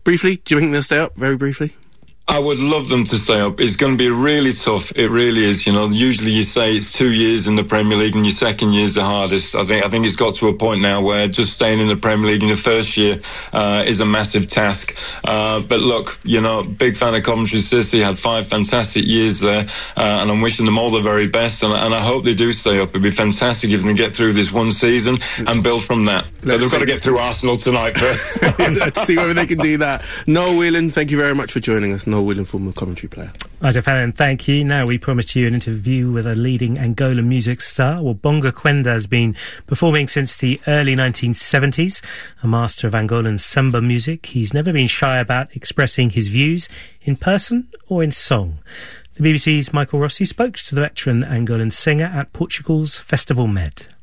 Briefly, do you think they'll stay up? Very briefly. I would love them to stay up. It's going to be really tough. It really is. You know, usually you say it's 2 years in the Premier League and your second year is the hardest. I think it's got to a point now where just staying in the Premier League in the first year is a massive task. But look, you know, big fan of Coventry City, had 5 fantastic years there, and I'm wishing them all the very best, and I hope they do stay up. It'd be fantastic if they can get through this one season and build from that. But they've got to get through Arsenal tonight first. Let's see whether they can do that. Noel Whelan, thank you very much for joining us. Noel Whelan, former Coventry player. Nigel Fallon, thank you. Now we promised you an interview with a leading Angolan music star. Well, Bonga Quenda has been performing since the early 1970s, a master of Angolan samba music. He's never been shy about expressing his views in person or in song. The BBC's Michael Rossi spoke to the veteran Angolan singer at Portugal's Festival Med.